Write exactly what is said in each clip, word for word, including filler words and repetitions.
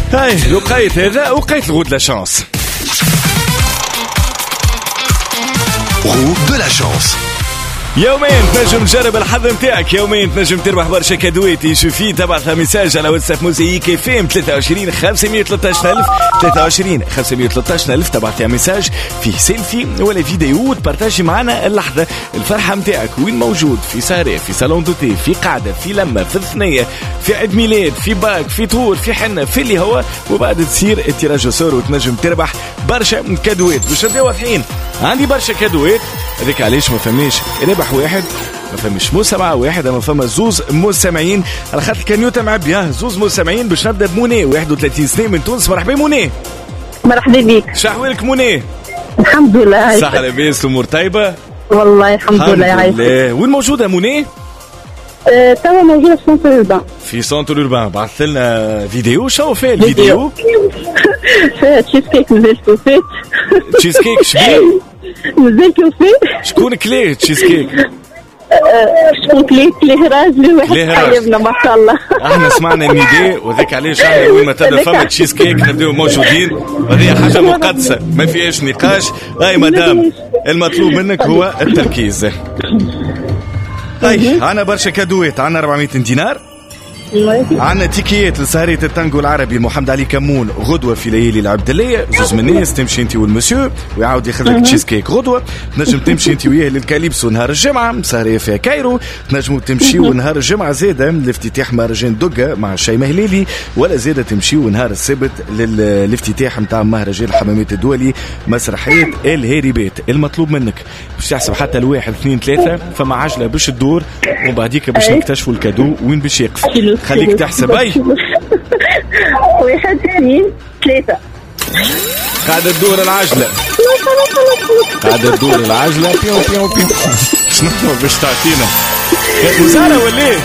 هاي لقيت هذا وقيت الغود لا شانس. غود دو لا شانس. يومين تنجم تجرب الحظ نتاعك، يومين تنجم تربح برشا كادوات. يشوفي تبعث ميساج على واتساب موزايك اف ام ثلاثة وعشرين خمسمية وثلاثة عشر ألف ثلاثة وعشرين خمسمية وثلاثة عشر ألف. تبعث ميساج فيه سيلفي ولا فيديو وتبارتاجي معنا اللحظة الفرحة نتاعك. وين موجود؟ في سهرة، في صالون دوتي، في قاعدة، في لمة، في الثنية، في عيد ميلاد، في باك، في طور، في حنة، في اللي هو. وبعد تصير التيراج صور وتنجم تربح برشا كادوات. باش نبداو واضحين، عندي برشا كادوات. هذيك علاش ما فماش ربح واحد، ما فماش مسمع واحد، اما فما زوز مستمعين على خاطر كانيوتا معبيه. زوز مستمعين. باش نبدا بموني واحد وثلاثين سنه من تونس. مرحبا موني. مرحبا بك. شحوالك موني؟ الحمد لله. صحة لاباس الامور طيبه؟ والله الحمد لله. الحمد لله. وين موجوده موني؟ أه توا موجوده في سونتر اوربان. في سونتر اوربان. بعث لنا فيديو. شو فيه الفيديو؟ فيه تشيز كيك نزلت وفيت. تشيز كيك شبيه؟ نزلت وفيت. شكون كليه تشيز كيك؟ شكون كليه؟ كليه راجلي واحد حبيبنا ما شاء الله. احنا سمعنا النداء وذاك علاش احنا وين ما تبدا فما تشيز كيك نبداو موجودين. وهذه حاجه مقدسه ما فيهاش نقاش. هاي مدام المطلوب منك هو التركيز. هاي عنا برشا كادوات. عنا أربعمية دينار. عنا تيكيات لسهرية التانجو العربي محمد علي كمون غدوة في ليالي العبد الله. زوز من الناس تمشي انت والمسيو ويعاود ياخذ لك تشيز كيك غدوة. تنجم تمشي انت وياه للكاليبسو نهار الجمعة سهرية فيها كايرو. تنجموا تمشيو نهار الجمعة زادة لافتتاح مهرجان دقة مع شيماء هليلي. ولا زادة تمشيو نهار السبت للافتتاح نتاع مهرجان الحمامات الدولي مسرحية الهاربات. المطلوب منك باش تحسب حتى الواحد اثنين ثلاثة فما عجلة باش تدور وبعديك باش نكتشفوا الكادو وين باش يقف. خليك تحسب. اي واحد اثنين ثلاثة. قاعدة تدور العجلة. قاعدة تدور العجلة. بيو بيو بيو. شنو باش تعطينا؟ كانت مزارة ولا ايه؟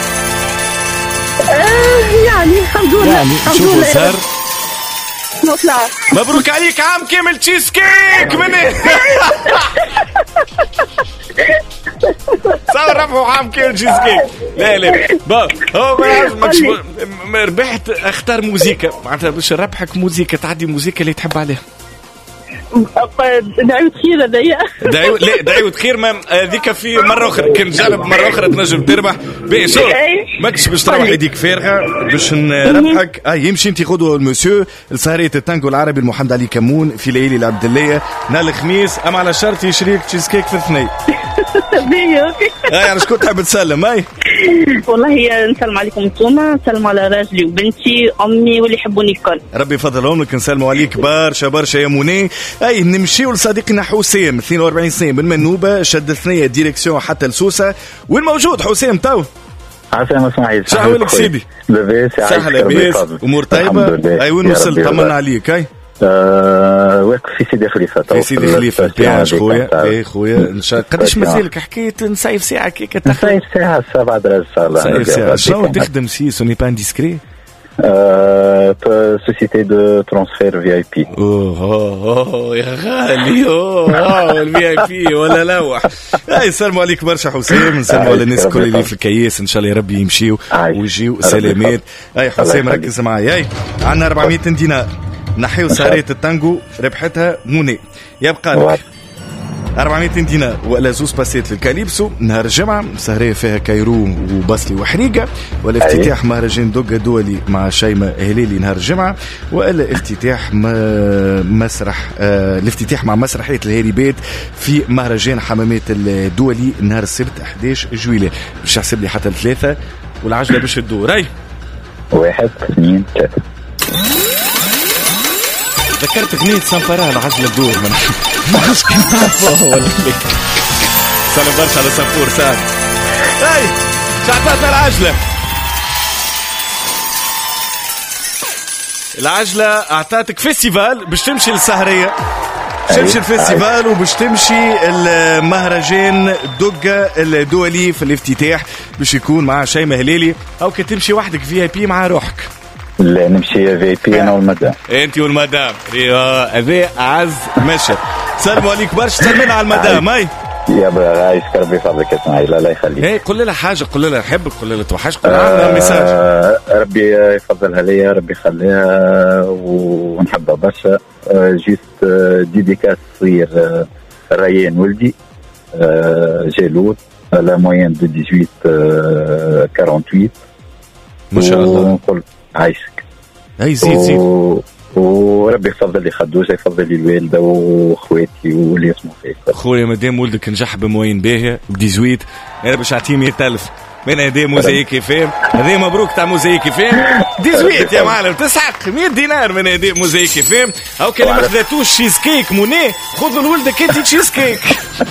يعني الحمد لله. يعني شوفوا الزهر. نطلع. مبروك عليك عام كامل تشيز كيك مني. صار ربحوا عام كامل تشيز كيك. لا لا با هو ما ربحت. اختار موزيكا معناتها باش نربحك موزيكا. تعدي موزيكا اللي تحب عليها. دعوة خير هذيا. دعوة لا دعوة خير ما هذيك في مرة أخرى. كان جرب مرة أخرى تنجم تربح. بيشو ماكش باش تروح يديك فارغة باش نربحك. اه يمشي انت خذوا المسيو لسهرية التانجو العربي المحمد علي كمون في ليالي العبد الله نهار الخميس. اما على شرط يشريك تشيز كيك في اثنين. اي انا شكون تحب تسلم؟ اي والله نسلم عليكم انتوما. نسلم على راجلي وبنتي امي واللي يحبوني الكل. ربي يفضلهم لك. نسلموا عليك برشا برشا يا موني. اي نمشيو لصديقنا حسام اثنين وأربعين سنه من منوبه. شد ثنيه ديريكسيون حتى لسوسه. وين موجود حسام تو؟ عسلامة اسماعيل. شحوالك سيدي؟ لاباس. صحة لاباس امور طيبه. اي وين وصلت؟ طمنا عليك. اي أه واقف في سيدي خليفه. في سيدي خليفه البياج خويا. اي خويا ان شاء الله. قداش مازالك حكيت نصيف ساعه كيك تاخذ؟ نصيف ساعه سبعة درجات ان شاء الله. نصيف ساعه. شنو تخدم سي سوني با انديسكري؟ سوسيتي دو ترانسفير في اي بي. اوه يا غالي. اوه الفي اي بي ولا لوح. اي سلموا عليك برشا حسام. نسلموا على الناس الكل اللي في الكياس. ان شاء الله يا ربي يمشيوا ويجيو سلامات. اي حسام ركز معايا. اي عندنا أربعمية دينار. نحيو سهرية التانجو ربحتها موني. يبقى لك أربعمية دينار ولا زوز باسيت للكاليبسو نهار الجمعة. سهرية فيها كايرو وبصلي وحريقة. ولا افتتاح مهرجان دوغا دولي مع شيماء هليلي نهار الجمعة. ولا افتتاح مسرح آه الافتتاح مع مسرحية الهاربات في مهرجان حمامات الدولي نهار السبت أحد عشر جويلية. باش تحسب لي حتى الثلاثة والعجلة باش تدور. اي واحد اثنين ثلاثة. ذكرت اغنية سامبارا العجلة تدور. من ماش كان تعرفه ولا ليك. سلام برشا على سامبور سعد. هاي شعطتنا العجلة. العجلة اعطاتك فيستيفال باش تمشي للسهرية. باش تمشي الفيستيفال وباش تمشي المهرجان دقة الدولي في الافتتاح باش يكون مع شيماء هليلي. او كتمشي وحدك في اي بي مع روحك. لا نمشي في بي انا والمدام. انت والمدام. هذا اعز مشهد. سلموا عليك برشا. سلمنا على المدام. اي يا عايش ربي يفضلك اسماعيل الله يخليك. ايه قول لها حاجه، قول لها نحبك، قول لها توحشك، قول لها ميساج. آه ربي يفضلها ليا، ربي يخليها ونحبها برشا. آه جيست آه ديديكاس صغير آه ريان ولدي آه جالوت لا موين دو ثمانية عشر ثمانية وأربعين ما شاء الله. ونقول عايشك. اي زيد زيد. و... وربي يفضل لي خدوجه، يفضل لي الوالده واخواتي واللي يسمعوا فيك. خويا مادام ولدك نجح بموين باهيه ب ثمانية عشر انا باش نعطيه مئة ألف من هذا موزايك فام، هذا مبروك تاع موزايك فام ثمانية عشر يا معلم، تسحق مئة دينار من هذا موزايك فام. او كان ما خذاتوش شيز كيك موني خذوا لولدك انت تشيز كيك.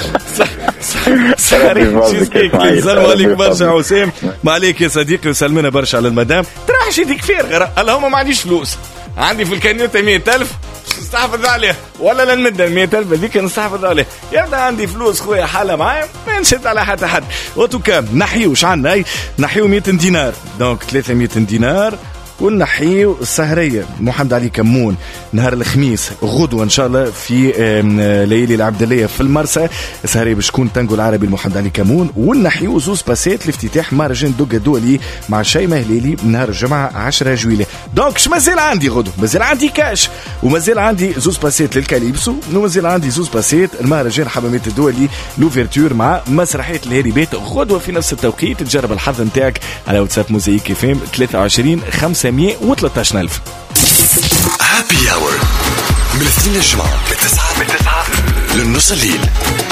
صحيح تشيز كيك. سلام عليك برشا حسام، ما عليك يا صديقي، وسلمنا برشا على المدام. تروحش يديك فارغه، اللهم ما عنديش فلوس، عندي في الكانيوتا مئة ألف نستحفظ عليه ولا لنمد مئة ألف هذيك نستحفظ عليه. يبدا عندي فلوس خويا حاله معايا ما نشد على حتى حد. وتوكا نحيو شعنا اي نحيو مئة دينار، دونك ثلاثمئة دينار، ونحيو السهرية محمد علي كمون نهار الخميس غدوة إن شاء الله في ليالي العبدلية في المرسى. السهرية باش تكون تانجو العربي محمد علي كمون، ونحيو زوز باسات لافتتاح مهرجان دوغا دولي مع شيماء هليلي نهار الجمعة عشرة جويلية. دونك ش مازال عندي غدوة، مازال عندي كاش، ومازال عندي زوز باسات للكاليبسو، ومازال عندي زوز باسات المهرجان حمامات الدولي لوفيرتور مع مسرحية الهريبات غدوة في نفس التوقيت. تجرب الحظ نتاعك على واتساب موزايك فام ثلاثة وعشرين خمسمئة وثلاثة عشر ألف. هابي اور من الاثنين للجمعة من تسعة للنص الليل.